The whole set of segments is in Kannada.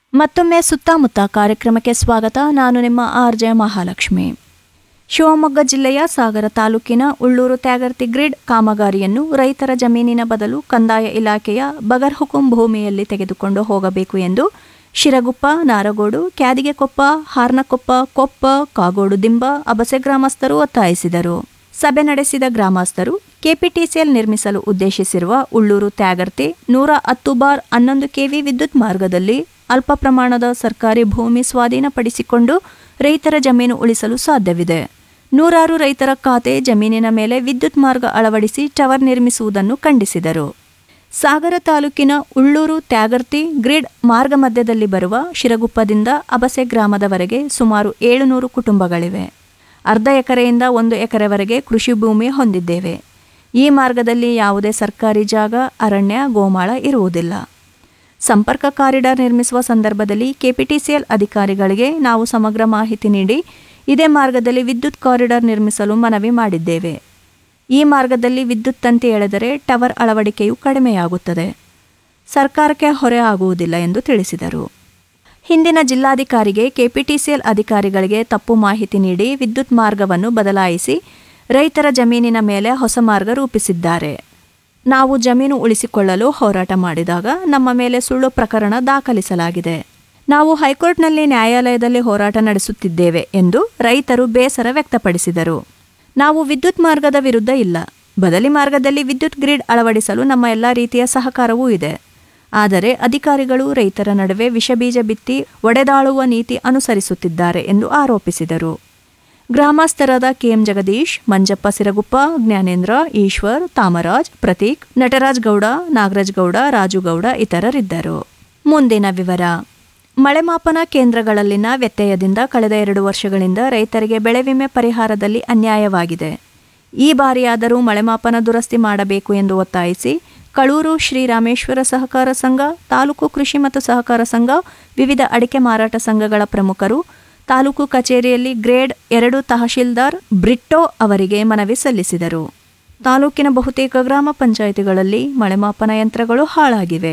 ಮತ್ತೊಮ್ಮೆ ಸುತ್ತಮುತ್ತ ಕಾರ್ಯಕ್ರಮಕ್ಕೆ ಸ್ವಾಗತ. ನಾನು ನಿಮ್ಮ ಆರ್ಜೆ ಮಹಾಲಕ್ಷ್ಮಿ. ಶಿವಮೊಗ್ಗ ಜಿಲ್ಲೆಯ ಸಾಗರ ತಾಲೂಕಿನ ಉಳ್ಳೂರು ತ್ಯಾಗರ್ತಿ ಗ್ರಿಡ್ ಕಾಮಗಾರಿಯನ್ನು ರೈತರ ಜಮೀನಿನ ಬದಲು ಕಂದಾಯ ಇಲಾಖೆಯ ಬಗರ್ ಹುಕುಂ ಭೂಮಿಯಲ್ಲಿ ತೆಗೆದುಕೊಂಡು ಹೋಗಬೇಕು ಎಂದು ಶಿರಗುಪ್ಪ, ನಾರಗೋಡು, ಕ್ಯಾದಿಗೆಕೊಪ್ಪ, ಹಾರ್ನಕೊಪ್ಪ, ಕೊಪ್ಪ, ಕಾಗೋಡು ದಿಂಬ, ಅಬಸೆ ಗ್ರಾಮಸ್ಥರು ಒತ್ತಾಯಿಸಿದರು. ಸಭೆ ನಡೆಸಿದ ಗ್ರಾಮಸ್ಥರು ಕೆಪಿಟಿಸಿಎಲ್ ನಿರ್ಮಿಸಲು ಉದ್ದೇಶಿಸಿರುವ ಉಳ್ಳೂರು ತ್ಯಾಗರ್ತಿ 110/11 ಕೆವಿ ವಿದ್ಯುತ್ ಮಾರ್ಗದಲ್ಲಿ ಅಲ್ಪ ಪ್ರಮಾಣದ ಸರ್ಕಾರಿ ಭೂಮಿ ಸ್ವಾಧೀನಪಡಿಸಿಕೊಂಡು ರೈತರ ಜಮೀನು ಉಳಿಸಲು ಸಾಧ್ಯವಿದೆ. ನೂರಾರು ರೈತರ ಖಾತೆ ಜಮೀನಿನ ಮೇಲೆ ವಿದ್ಯುತ್ ಮಾರ್ಗ ಅಳವಡಿಸಿ ಟವರ್ ನಿರ್ಮಿಸುವುದನ್ನು ಖಂಡಿಸಿದರು. ಸಾಗರ ತಾಲೂಕಿನ ಉಳ್ಳೂರು ತ್ಯಾಗರ್ತಿ ಗ್ರಿಡ್ ಮಾರ್ಗ ಮಧ್ಯದಲ್ಲಿ ಬರುವ ಶಿರಗುಪ್ಪದಿಂದ ಅಬಸೆ ಗ್ರಾಮದವರೆಗೆ ಸುಮಾರು 700 ಕುಟುಂಬಗಳಿವೆ. ಅರ್ಧ ಎಕರೆಯಿಂದ 1 ಎಕರೆವರೆಗೆ ಕೃಷಿ ಭೂಮಿ ಹೊಂದಿದ್ದೇವೆ. ಈ ಮಾರ್ಗದಲ್ಲಿ ಯಾವುದೇ ಸರ್ಕಾರಿ ಜಾಗ, ಅರಣ್ಯ, ಗೋಮಾಳ ಇರುವುದಿಲ್ಲ. ಸಂಪರ್ಕ ಕಾರಿಡಾರ್ ನಿರ್ಮಿಸುವ ಸಂದರ್ಭದಲ್ಲಿ ಕೆಪಿಟಿಸಿಎಲ್ ಅಧಿಕಾರಿಗಳಿಗೆ ನಾವು ಸಮಗ್ರ ಮಾಹಿತಿ ನೀಡಿ ಇದೇ ಮಾರ್ಗದಲ್ಲಿ ವಿದ್ಯುತ್ ಕಾರಿಡಾರ್ ನಿರ್ಮಿಸಲು ಮನವಿ ಮಾಡಿದ್ದೇವೆ. ಈ ಮಾರ್ಗದಲ್ಲಿ ವಿದ್ಯುತ್ ತಂತಿ ಎಳೆದರೆ ಟವರ್ ಅಳವಡಿಕೆಯು ಕಡಿಮೆಯಾಗುತ್ತದೆ, ಸರ್ಕಾರಕ್ಕೆ ಹೊರೆ ಆಗುವುದಿಲ್ಲ ಎಂದು ತಿಳಿಸಿದರು. ಹಿಂದಿನ ಜಿಲ್ಲಾಧಿಕಾರಿಗೆ ಕೆಪಿಟಿಸಿಎಲ್ ಅಧಿಕಾರಿಗಳಿಗೆ ತಪ್ಪು ಮಾಹಿತಿ ನೀಡಿ ವಿದ್ಯುತ್ ಮಾರ್ಗವನ್ನು ಬದಲಾಯಿಸಿ ರೈತರ ಜಮೀನಿನ ಮೇಲೆ ಹೊಸ ಮಾರ್ಗ ರೂಪಿಸಿದ್ದಾರೆ. ನಾವು ಜಮೀನು ಉಳಿಸಿಕೊಳ್ಳಲು ಹೋರಾಟ ಮಾಡಿದಾಗ ನಮ್ಮ ಮೇಲೆ ಸುಳ್ಳು ಪ್ರಕರಣ ದಾಖಲಿಸಲಾಗಿದೆ. ನಾವು ಹೈಕೋರ್ಟ್ನಲ್ಲಿ ನ್ಯಾಯಾಲಯದಲ್ಲಿ ಹೋರಾಟ ನಡೆಸುತ್ತಿದ್ದೇವೆ ಎಂದು ರೈತರು ಬೇಸರ ವ್ಯಕ್ತಪಡಿಸಿದರು. ನಾವು ವಿದ್ಯುತ್ ಮಾರ್ಗದ ವಿರುದ್ಧ ಇಲ್ಲ, ಬದಲಿ ಮಾರ್ಗದಲ್ಲಿ ವಿದ್ಯುತ್ ಗ್ರಿಡ್ ಅಳವಡಿಸಲು ನಮ್ಮ ಎಲ್ಲ ರೀತಿಯ ಸಹಕಾರವೂ ಇದೆ. ಆದರೆ ಅಧಿಕಾರಿಗಳು ರೈತರ ನಡುವೆ ವಿಷಬೀಜ ಬಿತ್ತಿ ಒಡೆದಾಳುವ ನೀತಿ ಅನುಸರಿಸುತ್ತಿದ್ದಾರೆ ಎಂದು ಆರೋಪಿಸಿದರು. ಗ್ರಾಮಸ್ಥರಾದ ಕೆಎಂ ಜಗದೀಶ್, ಮಂಜಪ್ಪ ಸಿರಗುಪ್ಪ, ಜ್ಞಾನೇಂದ್ರ, ಈಶ್ವರ್, ತಾಮರಾಜ್, ಪ್ರತೀಕ್, ನಟರಾಜ್ ಗೌಡ, ನಾಗರಾಜ್ ಗೌಡ, ರಾಜು ಗೌಡ ಇತರರಿದ್ದರು. ಮುಂದಿನ ವಿವರ. ಮಳೆ ಮಾಪನ ಕೇಂದ್ರಗಳಲ್ಲಿನ ವ್ಯತ್ಯಯದಿಂದ ಕಳೆದ 2 ವರ್ಷಗಳಿಂದ ರೈತರಿಗೆ ಬೆಳೆ ವಿಮೆ ಪರಿಹಾರದಲ್ಲಿ ಅನ್ಯಾಯವಾಗಿದೆ. ಈ ಬಾರಿಯಾದರೂ ಮಳೆ ಮಾಪನ ದುರಸ್ತಿ ಮಾಡಬೇಕು ಎಂದು ಒತ್ತಾಯಿಸಿ ಕಳೂರು ಶ್ರೀರಾಮೇಶ್ವರ ಸಹಕಾರ ಸಂಘ, ತಾಲೂಕು ಕೃಷಿ ಮತ್ತು ಸಹಕಾರ ಸಂಘ, ವಿವಿಧ ಅಡಿಕೆ ಮಾರಾಟ ಸಂಘಗಳ ಪ್ರಮುಖರು ತಾಲೂಕು ಕಚೇರಿಯಲ್ಲಿ ಗ್ರೇಡ್ 2 ತಹಶೀಲ್ದಾರ್ ಬ್ರಿಟ್ಟೋ ಅವರಿಗೆ ಮನವಿ ಸಲ್ಲಿಸಿದರು. ತಾಲೂಕಿನ ಬಹುತೇಕ ಗ್ರಾಮ ಪಂಚಾಯಿತಿಗಳಲ್ಲಿ ಮಳೆ ಮಾಪನ ಯಂತ್ರಗಳು ಹಾಳಾಗಿವೆ.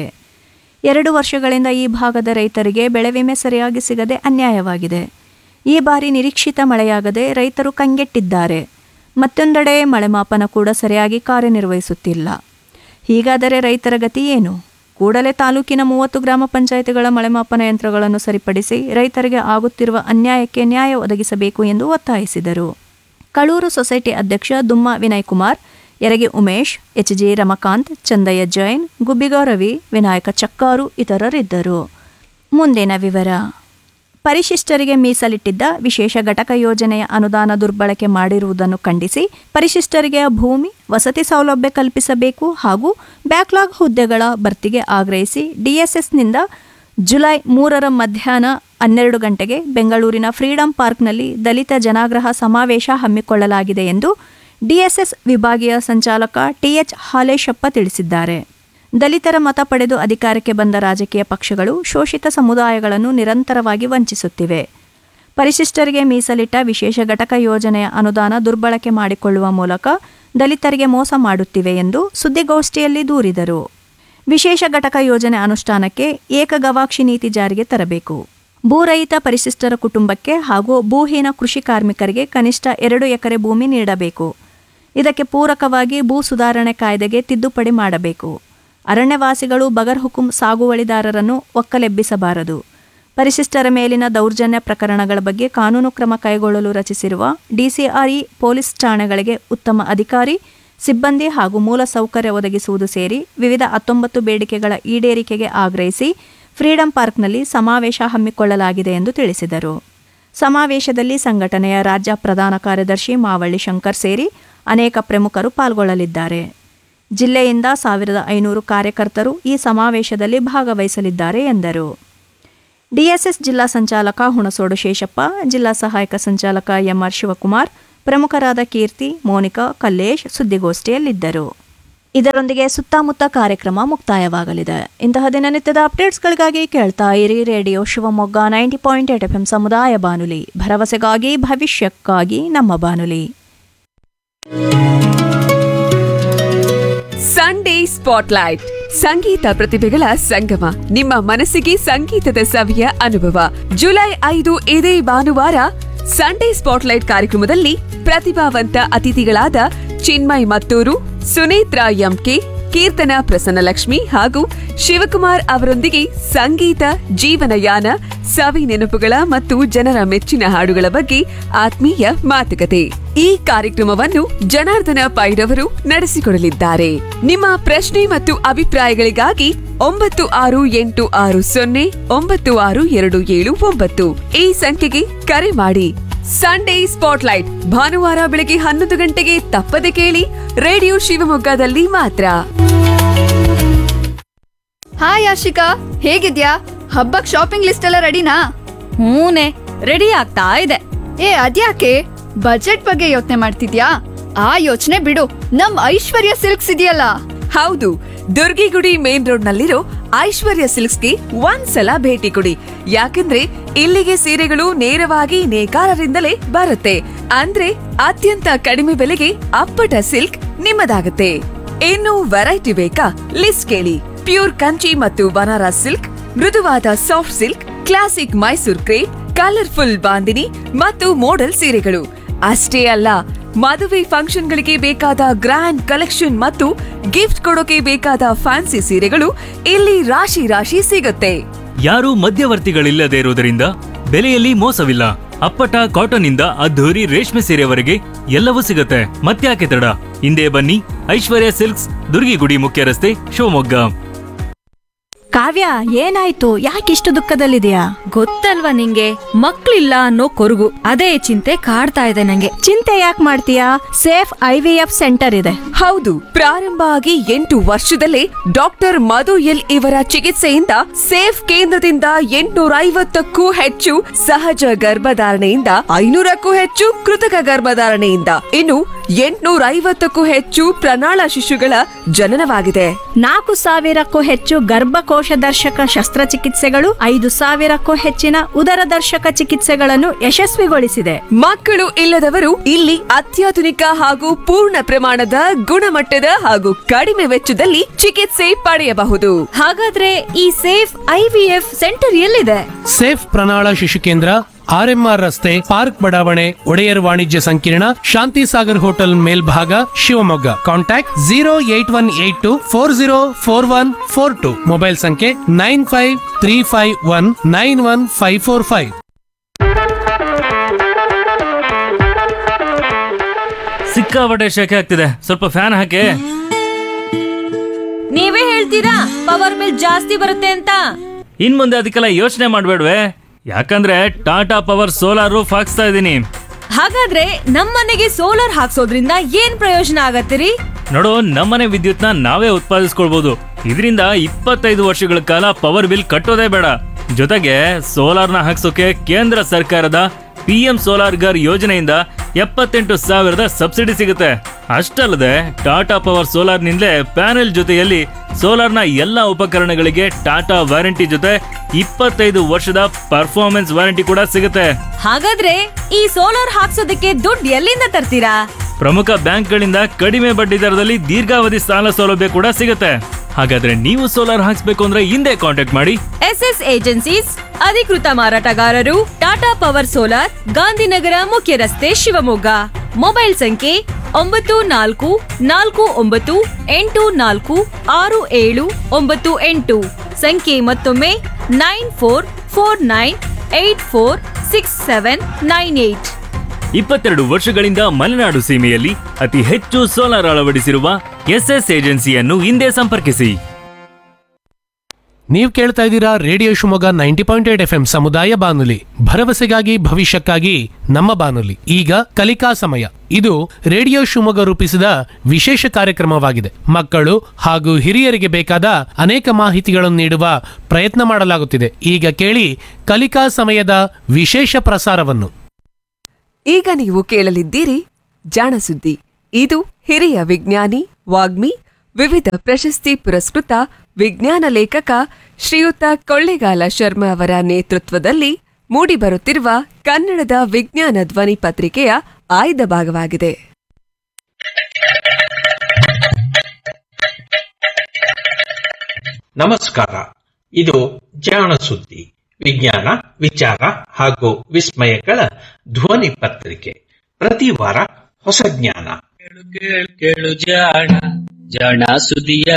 2 ವರ್ಷಗಳಿಂದ ಈ ಭಾಗದ ರೈತರಿಗೆ ಬೆಳೆ ವಿಮೆ ಸರಿಯಾಗಿ ಸಿಗದೆ ಅನ್ಯಾಯವಾಗಿದೆ. ಈ ಬಾರಿ ನಿರೀಕ್ಷಿತ ಮಳೆಯಾಗದೆ ರೈತರು ಕಂಗೆಟ್ಟಿದ್ದಾರೆ. ಮತ್ತೊಂದೆಡೆ ಮಳೆ ಮಾಪನ ಕೂಡ ಸರಿಯಾಗಿ ಕಾರ್ಯನಿರ್ವಹಿಸುತ್ತಿಲ್ಲ. ಹೀಗಾದರೆ ರೈತರ ಗತಿ ಏನು? ಕೂಡಲೇ ತಾಲೂಕಿನ 30 ಗ್ರಾಮ ಪಂಚಾಯಿತಿಗಳ ಮಳೆ ಮಾಪನ ಯಂತ್ರಗಳನ್ನು ಸರಿಪಡಿಸಿ ರೈತರಿಗೆ ಆಗುತ್ತಿರುವ ಅನ್ಯಾಯಕ್ಕೆ ನ್ಯಾಯ ಒದಗಿಸಬೇಕು ಎಂದು ಒತ್ತಾಯಿಸಿದರು. ಕಳೂರು ಸೊಸೈಟಿ ಅಧ್ಯಕ್ಷ ದುಮ್ಮ ವಿನಯ್ ಕುಮಾರ್, ಯರಗಿ ಉಮೇಶ್, ಎಚ್.ಜಿ. ರಮಕಾಂತ್, ಚಂದಯ್ಯ ಜೈನ್, ಗುಬ್ಬಿಗ ರವಿ, ವಿನಾಯಕ ಚಕ್ಕಾರು ಇತರರಿದ್ದರು. ಮುಂದಿನ ವಿವರ. ಪರಿಶಿಷ್ಟರಿಗೆ ಮೀಸಲಿಟ್ಟಿದ್ದ ವಿಶೇಷ ಘಟಕ ಯೋಜನೆಯ ಅನುದಾನ ದುರ್ಬಳಕೆ ಮಾಡಿರುವುದನ್ನು ಖಂಡಿಸಿ ಪರಿಶಿಷ್ಟರಿಗೆ ಭೂಮಿ, ವಸತಿ ಸೌಲಭ್ಯ ಕಲ್ಪಿಸಬೇಕು ಹಾಗೂ ಬ್ಯಾಕ್ಲಾಗ್ ಹುದ್ದೆಗಳ ಭರ್ತಿಗೆ ಆಗ್ರಹಿಸಿ ಡಿಎಸ್ಎಸ್ನಿಂದ ಜುಲೈ 3 ಮಧ್ಯಾಹ್ನ 12 ಗಂಟೆಗೆ ಬೆಂಗಳೂರಿನ ಫ್ರೀಡಂ ಪಾರ್ಕ್ನಲ್ಲಿ ದಲಿತ ಜನಾಗ್ರಹ ಸಮಾವೇಶ ಹಮ್ಮಿಕೊಳ್ಳಲಾಗಿದೆ ಎಂದು ಡಿಎಸ್ಎಸ್ ವಿಭಾಗೀಯ ಸಂಚಾಲಕ ಟಿಎಚ್ ಹಾಲೇಶಪ್ಪ ತಿಳಿಸಿದ್ದಾರೆ. ದಲಿತರ ಮತ ಪಡೆದು ಅಧಿಕಾರಕ್ಕೆ ಬಂದ ರಾಜಕೀಯ ಪಕ್ಷಗಳು ಶೋಷಿತ ಸಮುದಾಯಗಳನ್ನು ನಿರಂತರವಾಗಿ ವಂಚಿಸುತ್ತಿವೆ. ಪರಿಶಿಷ್ಟರಿಗೆ ಮೀಸಲಿಟ್ಟ ವಿಶೇಷ ಘಟಕ ಯೋಜನೆಯ ಅನುದಾನ ದುರ್ಬಳಕೆ ಮಾಡಿಕೊಳ್ಳುವ ಮೂಲಕ ದಲಿತರಿಗೆ ಮೋಸ ಮಾಡುತ್ತಿವೆ ಎಂದು ಸುದ್ದಿಗೋಷ್ಠಿಯಲ್ಲಿ ದೂರಿದರು. ವಿಶೇಷ ಘಟಕ ಯೋಜನೆ ಅನುಷ್ಠಾನಕ್ಕೆ ಏಕಗವಾಕ್ಷಿ ನೀತಿ ಜಾರಿಗೆ ತರಬೇಕು. ಭೂರಹಿತ ಪರಿಶಿಷ್ಟರ ಕುಟುಂಬಕ್ಕೆ ಹಾಗೂ ಭೂಹೀನ ಕೃಷಿ ಕಾರ್ಮಿಕರಿಗೆ ಕನಿಷ್ಠ 2 ಎಕರೆ ಭೂಮಿ ನೀಡಬೇಕು. ಇದಕ್ಕೆ ಪೂರಕವಾಗಿ ಭೂ ಸುಧಾರಣೆ ಕಾಯ್ದೆಗೆ ತಿದ್ದುಪಡಿ ಮಾಡಬೇಕು. ಅರಣ್ಯವಾಸಿಗಳು ಬಗರ್ ಹುಕುಂ ಸಾಗುವಳಿದಾರರನ್ನು ಒಕ್ಕಲೆಬ್ಬಿಸಬಾರದು. ಪರಿಶಿಷ್ಟರ ಮೇಲಿನ ದೌರ್ಜನ್ಯ ಪ್ರಕರಣಗಳ ಬಗ್ಗೆ ಕಾನೂನು ಕ್ರಮ ಕೈಗೊಳ್ಳಲು ರಚಿಸಿರುವ ಡಿಸಿಆರ್ಇ ಪೊಲೀಸ್ ಠಾಣೆಗಳಿಗೆ ಉತ್ತಮ ಅಧಿಕಾರಿ, ಸಿಬ್ಬಂದಿ ಹಾಗೂ ಮೂಲ ಸೌಕರ್ಯ ಒದಗಿಸುವುದು ಸೇರಿ ವಿವಿಧ 19 ಬೇಡಿಕೆಗಳ ಈಡೇರಿಕೆಗೆ ಆಗ್ರಹಿಸಿ ಫ್ರೀಡಂ ಪಾರ್ಕ್ನಲ್ಲಿ ಸಮಾವೇಶ ಹಮ್ಮಿಕೊಳ್ಳಲಾಗಿದೆ ಎಂದು ತಿಳಿಸಿದರು. ಸಮಾವೇಶದಲ್ಲಿ ಸಂಘಟನೆಯ ರಾಜ್ಯ ಪ್ರಧಾನ ಕಾರ್ಯದರ್ಶಿ ಮಾವಳ್ಳಿ ಶಂಕರ್ ಸೇರಿ ಅನೇಕ ಪ್ರಮುಖರು ಪಾಲ್ಗೊಳ್ಳಲಿದ್ದಾರೆ. ಜಿಲ್ಲೆಯಿಂದ 1500 ಕಾರ್ಯಕರ್ತರು ಈ ಸಮಾವೇಶದಲ್ಲಿ ಭಾಗವಹಿಸಲಿದ್ದಾರೆ ಎಂದರು. ಡಿಎಸ್ಎಸ್ ಜಿಲ್ಲಾ ಸಂಚಾಲಕ ಹುಣಸೋಡು ಶೇಷಪ್ಪ, ಜಿಲ್ಲಾ ಸಹಾಯಕ ಸಂಚಾಲಕ ಎಂಆರ್ ಶಿವಕುಮಾರ್, ಪ್ರಮುಖರಾದ ಕೀರ್ತಿ, ಮೋನಿಕಾ, ಕಲ್ಲೇಶ್ ಸುದ್ದಿಗೋಷ್ಠಿಯಲ್ಲಿದ್ದರು. ಇದರೊಂದಿಗೆ ಸುತ್ತಮುತ್ತ ಕಾರ್ಯಕ್ರಮ ಮುಕ್ತಾಯವಾಗಲಿದೆ. ಇಂತಹ ದಿನನಿತ್ಯದ ಅಪ್ಡೇಟ್ಸ್ಗಳಿಗಾಗಿ ಕೇಳ್ತಾ ಇರಿ ರೇಡಿಯೋ ಶಿವಮೊಗ್ಗ 90.8 FM ಸಮುದಾಯ ಬಾನುಲಿ, ಭರವಸೆಗಾಗಿ ಭವಿಷ್ಯಕ್ಕಾಗಿ ನಮ್ಮ ಬಾನುಲಿ. ಸಂಡೇ ಸ್ಪಾಟ್ಲೈಟ್ ಸಂಗೀತ ಪ್ರತಿಭೆಗಳ ಸಂಗಮ, ನಿಮ್ಮ ಮನಸ್ಸಿಗೆ ಸಂಗೀತದ ಸವಿಯ ಅನುಭವ. ಜುಲೈ 5 ಇದೇ ಭಾನುವಾರ ಸಂಡೇ ಸ್ಪಾಟ್ಲೈಟ್ ಕಾರ್ಯಕ್ರಮದಲ್ಲಿ ಪ್ರತಿಭಾವಂತ ಅತಿಥಿಗಳಾದ ಚಿನ್ಮಯ್ ಮತ್ತೂರು, ಸುನೇತ್ರಾ ಎಂಕೆ, ಕೀರ್ತನ ಪ್ರಸನ್ನಲಕ್ಷ್ಮಿ ಹಾಗೂ ಶಿವಕುಮಾರ್ ಅವರೊಂದಿಗೆ ಸಂಗೀತ, ಜೀವನಯಾನ, ಸವಿ ನೆನಪುಗಳ ಮತ್ತು ಜನರ ಮೆಚ್ಚಿನ ಹಾಡುಗಳ ಬಗ್ಗೆ ಆತ್ಮೀಯ ಮಾತುಕತೆ. ಈ ಕಾರ್ಯಕ್ರಮವನ್ನು ಜನಾರ್ದನ ಪೈರವರು ನಡೆಸಿಕೊಡಲಿದ್ದಾರೆ. ನಿಮ್ಮ ಪ್ರಶ್ನೆ ಮತ್ತು ಅಭಿಪ್ರಾಯಗಳಿಗಾಗಿ 9686096279 ಈ ಸಂಖ್ಯೆಗೆ ಕರೆ ಮಾಡಿ. ಸಂಡೇ ಸ್ಪಾಟ್ಲೈಟ್ ಭಾನುವಾರ ಬೆಳಗ್ಗೆ 11 ಗಂಟೆಗೆ ತಪ್ಪದೆ ಕೇಳಿ. ರೇಡಿಯೋ ಶಿವಮೊಗ್ಗದಲ್ಲಿ ಮಾತ್ರ. ಹಾಯ್ ಆಶಿಕಾ, ಹೇಗಿದ್ಯಾ? ಹಬ್ಬಕ್ ಶಾಪಿಂಗ್ ಲಿಸ್ಟ್ ಎಲ್ಲ ರೆಡಿನಾ? ಹೂನೆ, ರೆಡಿ ಆಗ್ತಾ ಇದೆ. ಅದ್ಯಾಕೆ ಬಜೆಟ್ ಬಗ್ಗೆ ಯೋಚನೆ ಮಾಡ್ತಿದ್ಯಾ? ಆ ಯೋಚನೆ ಬಿಡು, ನಮ್ ಐಶ್ವರ್ಯ ಸಿಲ್ಕ್ಸ್ ಇದೆಯಲ್ಲ. ಹೌದು, ದುರ್ಗಿಗುಡಿ ಮೇನ್ ರೋಡ್ ನಲ್ಲಿರೋ ಐಶ್ವರ್ಯ ಸಿಲ್ಕ್ಸ್ಗೆ ಒಂದ್ಸಲ ಭೇಟಿ ಕೊಡಿ. ಯಾಕಂದ್ರೆ ಇಲ್ಲಿಗೆ ಸೀರೆಗಳು ನೇರವಾಗಿ ನೇಕಾರರಿಂದಲೇ ಬರುತ್ತೆ. ಅಂದ್ರೆ ಅತ್ಯಂತ ಕಡಿಮೆ ಬೆಲೆಗೆ ಅಪ್ಪಟ ಸಿಲ್ಕ್ ನಿಮ್ಮದಾಗುತ್ತೆ. ಇನ್ನು ವೆರೈಟಿ ಬೇಕಾ? ಲಿಸ್ಟ್ ಕೇಳಿ. ಪ್ಯೂರ್ ಕಂಚಿ ಮತ್ತು ಬನಾರಸ್ ಸಿಲ್ಕ್, ಮೃದುವಾದ soft silk, classic Mysore crepe, colourful bandhani ಮತ್ತು ಮೋಡಲ್ ಸೀರೆಗಳು ಅಷ್ಟೇ ಅಲ್ಲ, ಮದುವೆ ಫಂಕ್ಷನ್ಗಳಿಗೆ ಬೇಕಾದ ಗ್ರ್ಯಾಂಡ್ ಕಲೆಕ್ಷನ್ ಮತ್ತು ಗಿಫ್ಟ್ ಕೊಡೋಕೆ ಬೇಕಾದ ಫ್ಯಾನ್ಸಿ ಸೀರೆಗಳು ಇಲ್ಲಿ ರಾಶಿ ರಾಶಿ ಸಿಗುತ್ತೆ. ಯಾರೂ ಮಧ್ಯವರ್ತಿಗಳಿಲ್ಲದೆ ಇರುವುದರಿಂದ ಬೆಲೆಯಲ್ಲಿ ಮೋಸವಿಲ್ಲ. ಅಪ್ಪಟ ಕಾಟನ್ ಇಂದ ಅದ್ಧೂರಿ ರೇಷ್ಮೆ ಸೀರೆವರೆಗೆ ಎಲ್ಲವೂ ಸಿಗುತ್ತೆ. ಮತ್ತ್ಯಾಕೆ ತಡ, ಹಿಂದೆ ಬನ್ನಿ. ಐಶ್ವರ್ಯ ಸಿಲ್ಕ್ಸ್, ದುರ್ಗಿಗುಡಿ ಮುಖ್ಯ ರಸ್ತೆ, ಶಿವಮೊಗ್ಗ. ಕಾವ್ಯ, ಏನಾಯ್ತು? ಯಾಕಿಷ್ಟು ದುಃಖದಲ್ಲಿದೆಯಾ? ಗೊತ್ತಲ್ವಾ ನಿಂಗೆ, ಮಕ್ಳಿಲ್ಲ ಅನ್ನೋ ಕೊರಗು. ಅದೇ ಚಿಂತೆ ಕಾಡ್ತಾ ಇದೆ ನಂಗೆ. ಚಿಂತೆ ಯಾಕೆ ಮಾಡ್ತೀಯಾ? ಸೇಫ್ IVF ಸೆಂಟರ್ ಇದೆ. ಹೌದು, ಪ್ರಾರಂಭ ಆಗಿ 8 ವರ್ಷದಲ್ಲೇ ಡಾಕ್ಟರ್ ಮಧು ಎಲ್ ಇವರ ಚಿಕಿತ್ಸೆಯಿಂದ ಸೇಫ್ ಕೇಂದ್ರದಿಂದ 850ಕ್ಕೂ ಹೆಚ್ಚು ಸಹಜ ಗರ್ಭಧಾರಣೆಯಿಂದ 500ಕ್ಕೂ ಹೆಚ್ಚು ಕೃತಕ ಗರ್ಭಧಾರಣೆಯಿಂದ ಇನ್ನು 850ಕ್ಕೂ ಹೆಚ್ಚು ಪ್ರಣಾಳ ಶಿಶುಗಳ ಜನನವಾಗಿದೆ. 4,000ಕ್ಕೂ ಹೆಚ್ಚು ಗರ್ಭಕೋಶ ದರ್ಶಕ ಶಸ್ತ್ರಚಿಕಿತ್ಸೆಗಳು, 5,000ಕ್ಕೂ ಹೆಚ್ಚಿನ ಉದರ ದರ್ಶಕ ಚಿಕಿತ್ಸೆಗಳನ್ನು ಯಶಸ್ವಿಗೊಳಿಸಿದೆ. ಮಕ್ಕಳು ಇಲ್ಲದವರು ಇಲ್ಲಿ ಅತ್ಯಾಧುನಿಕ ಹಾಗೂ ಪೂರ್ಣ ಪ್ರಮಾಣದ ಗುಣಮಟ್ಟದ ಹಾಗೂ ಕಡಿಮೆ ವೆಚ್ಚದಲ್ಲಿ ಚಿಕಿತ್ಸೆ ಪಡೆಯಬಹುದು. ಹಾಗಾದ್ರೆ ಈ ಸೇಫ್ IVF ಸೆಂಟರ್ ಎಲ್ಲಿದೆ? ಸೇಫ್ ಪ್ರಣಾಳ ಶಿಶು ಕೇಂದ್ರ, RMR ರಸ್ತೆ, ಪಾರ್ಕ್ ಬಡಾವಣೆ, ಒಡೆಯರ್ ವಾಣಿಜ್ಯ ಸಂಕೀರ್ಣ, ಶಾಂತಿ ಸಾಗರ್ ಹೋಟೆಲ್ ಮೇಲ್ಭಾಗ, ಶಿವಮೊಗ್ಗ. ಕಾಂಟ್ಯಾಕ್ಟ್ 08182404142. ಮೊಬೈಲ್ ಸಂಖ್ಯೆ 9535191545. ಸಿಕ್ಕಾಪಟ್ಟೆ ಶೆಕೆ ಆಗ್ತಿದೆ, ಸ್ವಲ್ಪ ಫ್ಯಾನ್ ಹಾಕಿ. ನೀವೇ ಹೇಳ್ತೀರಾ ಪವರ್ ಬಿಲ್ ಜಾಸ್ತಿ ಬರುತ್ತೆ ಅಂತ? ಇನ್ ಮುಂದೆ ಅದಕ್ಕೆಲ್ಲ ಯೋಚನೆ ಮಾಡ್ಬೇಡ್ವೆ, ಯಾಕಂದ್ರೆ ಟಾಟಾ ಪವರ್ ಸೋಲಾರ್ ರೂಫ್ ಹಾಕ್ಸ್ತಾ ಇದೀನಿ. ಹಾಗಾದ್ರೆ ನಮ್ಮನೆಗೆ ಸೋಲಾರ್ ಹಾಕ್ಸೋದ್ರಿಂದ ಏನ್ ಪ್ರಯೋಜನ ಆಗತ್ತಿರಿ? ನೋಡು, ನಮ್ಮನೆ ವಿದ್ಯುತ್ನ ನಾವೇ ಉತ್ಪಾದಿಸ್ಕೊಳ್ಬಹುದು. ಇದರಿಂದ 25 ವರ್ಷಗಳ ಕಾಲ ಪವರ್ ಬಿಲ್ ಕಟ್ಟೋದೇ ಬೇಡ. ಜೊತೆಗೆ ಸೋಲಾರ್ನ ಹಾಕ್ಸೋಕೆ ಕೇಂದ್ರ ಸರ್ಕಾರದ PM ಸೋಲಾರ್ ಗರ್ ಯೋಜನೆಯಿಂದ 78,000 ಸಬ್ಸಿಡಿ ಸಿಗುತ್ತೆ. ಅಷ್ಟಲ್ಲದೆ ಟಾಟಾ ಪವರ್ ಸೋಲಾರ್ ನಿಂದಲೇ ಪ್ಯಾನೆಲ್ ಜೊತೆಯಲ್ಲಿ ಸೋಲಾರ್ನ ಎಲ್ಲಾ ಉಪಕರಣಗಳಿಗೆ ಟಾಟಾ ವಾರಂಟಿ ಜೊತೆ 25 ವರ್ಷದ ಪರ್ಫಾರ್ಮೆನ್ಸ್ ವಾರಂಟಿ ಕೂಡ ಸಿಗುತ್ತೆ. ಹಾಗಾದ್ರೆ ಈ ಸೋಲಾರ್ ಹಾಕ್ಸೋದಕ್ಕೆ ದುಡ್ಡು ಎಲ್ಲಿಂದ ತರ್ತೀರಾ? ಪ್ರಮುಖ ಬ್ಯಾಂಕ್ಗಳಿಂದ ಕಡಿಮೆ ಬಡ್ಡಿ ದರದಲ್ಲಿ ದೀರ್ಘಾವಧಿ ಸಾಲ ಸೌಲಭ್ಯ ಕೂಡ ಸಿಗುತ್ತೆ. ಹಾಗಾದ್ರೆ ನೀವು ಸೋಲಾರ್ ಹಾಕ್ಸ್ಬೇಕು ಅಂದ್ರೆ ಹಿಂದೆ ಕಾಂಟ್ಯಾಕ್ಟ್ ಮಾಡಿ. SS ಏಜೆನ್ಸೀಸ್, ಅಧಿಕೃತ ಮಾರಾಟಗಾರರು, ಟಾಟಾ ಪವರ್ ಸೋಲಾರ್, ಗಾಂಧಿನಗರ ಮುಖ್ಯ ರಸ್ತೆ, ಶಿವಮೊಗ್ಗ. ಮೊಬೈಲ್ ಸಂಖ್ಯೆ 9449846798. ಸಂಖ್ಯೆ ಮತ್ತೊಮ್ಮೆ 9449846798. 22 ವರ್ಷಗಳಿಂದ ಮಲೆನಾಡು ಸೀಮೆಯಲ್ಲಿ ಅತಿ ಹೆಚ್ಚು ಸೋಲಾರ್ ಅಳವಡಿಸಿರುವ SS ಏಜೆನ್ಸಿಯನ್ನು ಹಿಂದೆ ಸಂಪರ್ಕಿಸಿ. ನೀವು ಕೇಳ್ತಾ ಇದ್ದೀರಾ ರೇಡಿಯೋ ಶಿವಮೊಗ್ಗ 90.8 FM ಸಮುದಾಯ ಬಾನುಲಿ, ಭರವಸೆಗಾಗಿ ಭವಿಷ್ಯಕ್ಕಾಗಿ ನಮ್ಮ ಬಾನುಲಿ. ಈಗ ಕಲಿಕಾ ಸಮಯ. ಇದು ರೇಡಿಯೋ ಶಿವಮೊಗ್ಗ ರೂಪಿಸಿದ ವಿಶೇಷ ಕಾರ್ಯಕ್ರಮವಾಗಿದೆ. ಮಕ್ಕಳು ಹಾಗೂ ಹಿರಿಯರಿಗೆ ಬೇಕಾದ ಅನೇಕ ಮಾಹಿತಿಗಳನ್ನು ನೀಡುವ ಪ್ರಯತ್ನ ಮಾಡಲಾಗುತ್ತಿದೆ. ಈಗ ಕೇಳಿ ಕಲಿಕಾ ಸಮಯದ ವಿಶೇಷ ಪ್ರಸಾರವನ್ನು. ಈಗ ನೀವು ಕೇಳಲಿದ್ದೀರಿ ಜಾಣಸುದ್ದಿ. ಇದು ಹಿರಿಯ ವಿಜ್ಞಾನಿ, ವಾಗ್ಮಿ, ವಿವಿಧ ಪ್ರಶಸ್ತಿ ಪುರಸ್ಕೃತ ವಿಜ್ಞಾನ ಲೇಖಕ ಶ್ರೀಯುತ ಕೊಳ್ಳೇಗಾಲ ಶರ್ಮಾ ಅವರ ನೇತೃತ್ವದಲ್ಲಿ ಮೂಡಿಬರುತ್ತಿರುವ ಕನ್ನಡದ ವಿಜ್ಞಾನ ಧ್ವನಿ ಪತ್ರಿಕೆಯ ಆಯ್ದ ಭಾಗವಾಗಿದೆ. ನಮಸ್ಕಾರ. ಇದು ಜಾಣ ಸುದ್ದಿ, ವಿಜ್ಞಾನ, ವಿಚಾರ ಹಾಗೂ ವಿಸ್ಮಯಗಳ ಧ್ವನಿ ಪತ್ರಿಕೆ. ಪ್ರತಿ ವಾರ ಹೊಸ ಜ್ಞಾನ. ಕೇಳು ಕೇಳು ಜಾಣ ಜಾಣ ಸುದ್ದಿಯ